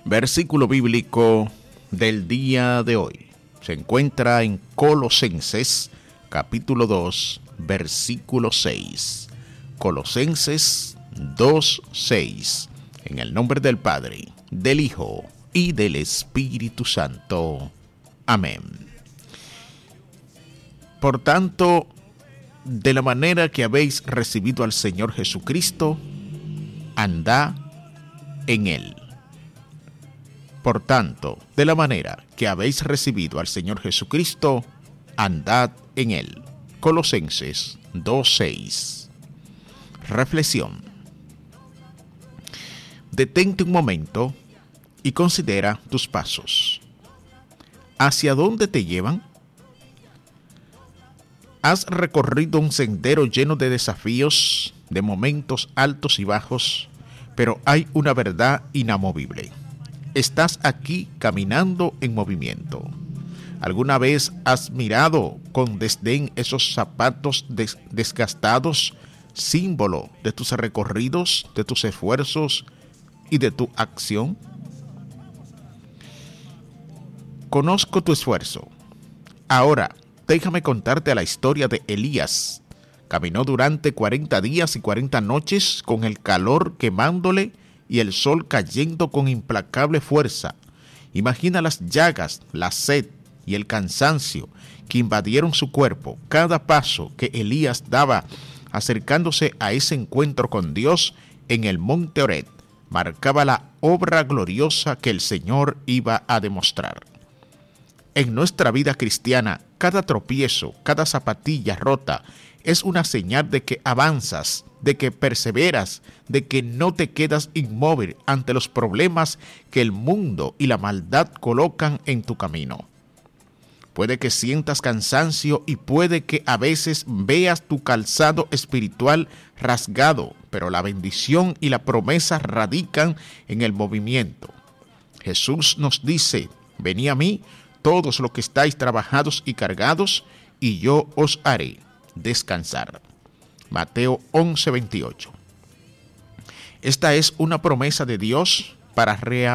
Versículo bíblico del día de hoy se encuentra en Colosenses, capítulo 2, versículo 6. Colosenses 2, 6. En el nombre del Padre, del Hijo y del Espíritu Santo. Amén. Por tanto, de la manera que habéis recibido al Señor Jesucristo, andad en Él. Por tanto, de la manera que habéis recibido al Señor Jesucristo, andad en Él. Colosenses 2:6. Reflexión. Detente un momento y considera tus pasos. ¿Hacia dónde te llevan? ¿Has recorrido un sendero lleno de desafíos, de momentos altos y bajos? Pero hay una verdad inamovible. Estás aquí caminando en movimiento. ¿Alguna vez has mirado con desdén esos zapatos desgastados, símbolo de tus recorridos, de tus esfuerzos y de tu acción? Conozco tu esfuerzo. Ahora, déjame contarte la historia de Elías. Caminó durante 40 días y 40 noches con el calor quemándole y el sol cayendo con implacable fuerza. Imagina las llagas, la sed y el cansancio que invadieron su cuerpo. Cada paso que Elías daba acercándose a ese encuentro con Dios en el monte Horeb marcaba la obra gloriosa que el Señor iba a demostrar. En nuestra vida cristiana, cada tropiezo, cada zapatilla rota es una señal de que avanzas, de que perseveras, de que no te quedas inmóvil ante los problemas que el mundo y la maldad colocan en tu camino. Puede que sientas cansancio y puede que a veces veas tu calzado espiritual rasgado, pero la bendición y la promesa radican en el movimiento. Jesús nos dice: venid a mí, todos los que estáis trabajados y cargados, y yo os haré descansar. Mateo 11:28. Esta es una promesa de Dios para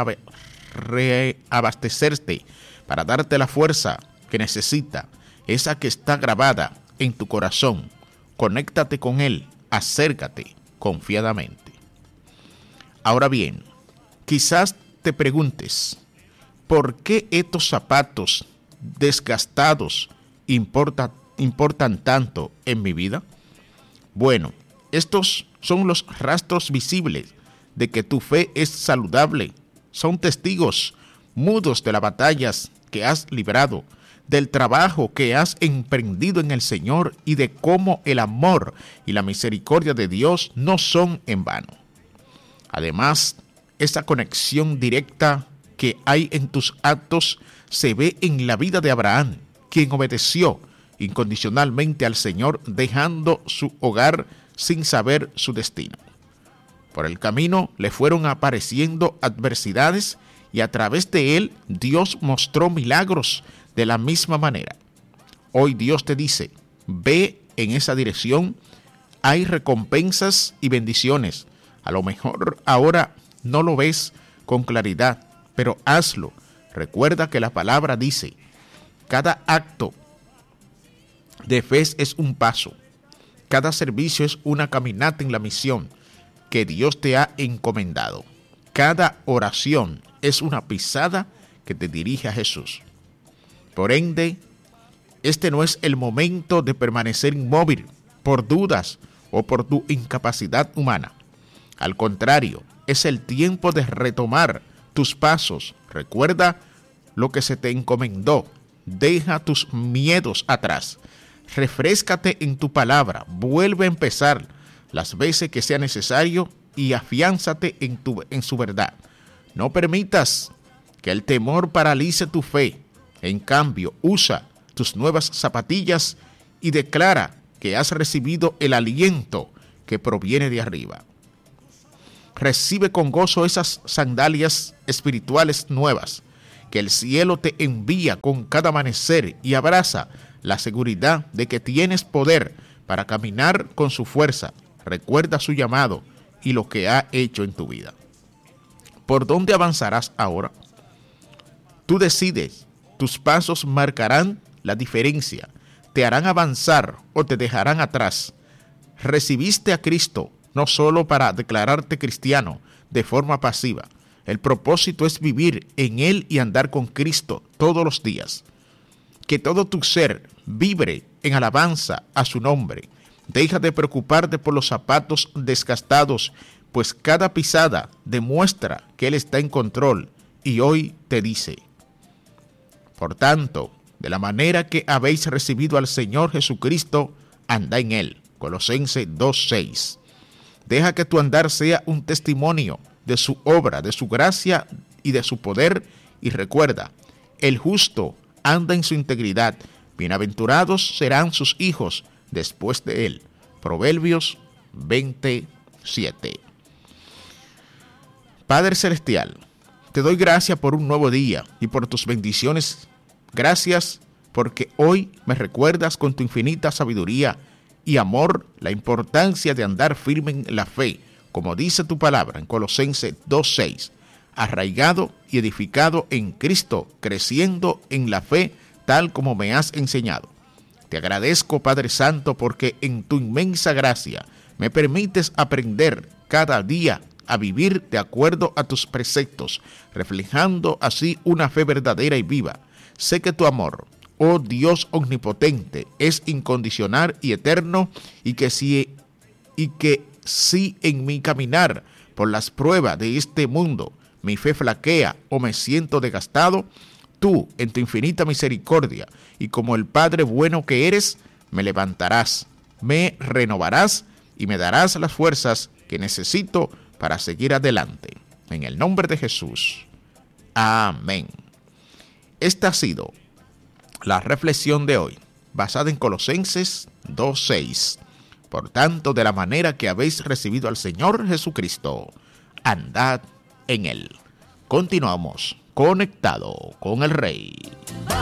reabastecerte, para darte la fuerza que necesita, esa que está grabada en tu corazón. Conéctate con Él, acércate confiadamente. Ahora bien, quizás te preguntes, ¿por qué estos zapatos desgastados importan tanto en mi vida? Bueno, estos son los rastros visibles de que tu fe es saludable. Son testigos mudos de las batallas que has librado, del trabajo que has emprendido en el Señor y de cómo el amor y la misericordia de Dios no son en vano. Además, esa conexión directa que hay en tus actos se ve en la vida de Abraham, quien obedeció incondicionalmente al Señor, dejando su hogar sin saber su destino. Por el camino le fueron apareciendo adversidades y a través de él Dios mostró milagros de la misma manera. Hoy Dios te dice: ve en esa dirección, hay recompensas y bendiciones. A lo mejor ahora no lo ves con claridad, pero hazlo. Recuerda que la palabra dice: cada acto de fe es un paso. Cada servicio es una caminata en la misión que Dios te ha encomendado. Cada oración es una pisada que te dirige a Jesús. Por ende, este no es el momento de permanecer inmóvil por dudas o por tu incapacidad humana. Al contrario, es el tiempo de retomar tus pasos. Recuerda lo que se te encomendó. Deja tus miedos atrás. Refréscate en tu palabra. Vuelve a empezar las veces que sea necesario y afiánzate en su verdad. No permitas que el temor paralice tu fe. En cambio, usa tus nuevas zapatillas y declara que has recibido el aliento que proviene de arriba. Recibe con gozo esas sandalias espirituales nuevas que el cielo te envía con cada amanecer y abraza la seguridad de que tienes poder para caminar con su fuerza. Recuerda su llamado y lo que ha hecho en tu vida. ¿Por dónde avanzarás ahora? Tú decides, tus pasos marcarán la diferencia, te harán avanzar o te dejarán atrás. Recibiste a Cristo no solo para declararte cristiano de forma pasiva. El propósito es vivir en Él y andar con Cristo todos los días. Que todo tu ser vibre en alabanza a su nombre. Deja de preocuparte por los zapatos desgastados, pues cada pisada demuestra que Él está en control y hoy te dice: por tanto, de la manera que habéis recibido al Señor Jesucristo, anda en Él. Colosenses 2:6. Deja que tu andar sea un testimonio de su obra, de su gracia y de su poder, y recuerda, el justo anda en su integridad, bienaventurados serán sus hijos después de él. Proverbios 27. Padre Celestial, te doy gracias por un nuevo día y por tus bendiciones. Gracias porque hoy me recuerdas con tu infinita sabiduría y amor la importancia de andar firme en la fe, como dice tu palabra en Colosenses 2:6, arraigado y edificado en Cristo, creciendo en la fe tal como me has enseñado. Te agradezco, Padre Santo, porque en tu inmensa gracia me permites aprender cada día a vivir de acuerdo a tus preceptos, reflejando así una fe verdadera y viva. Sé que tu amor, oh Dios omnipotente, es incondicional y eterno, y que si en mi caminar por las pruebas de este mundo mi fe flaquea o me siento desgastado, tú, en tu infinita misericordia y como el Padre bueno que eres, me levantarás, me renovarás y me darás las fuerzas que necesito para seguir adelante. En el nombre de Jesús. Amén. Esta ha sido la reflexión de hoy, basada en Colosenses 2:6. Por tanto, de la manera que habéis recibido al Señor Jesucristo, andad en Él. Continuamos conectado con el Rey.